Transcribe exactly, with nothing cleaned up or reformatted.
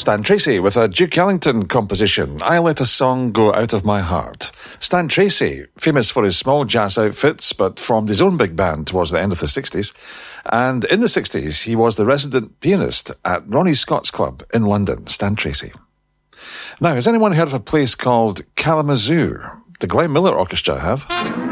Stan Tracy with a Duke Ellington composition, I Let a Song Go Out of My Heart. Stan Tracy, famous for his small jazz outfits, but formed his own big band towards the end of the sixties. And in the sixties, he was the resident pianist at Ronnie Scott's Club in London, Stan Tracy. Now, has anyone heard of a place called Kalamazoo? The Glenn Miller Orchestra have.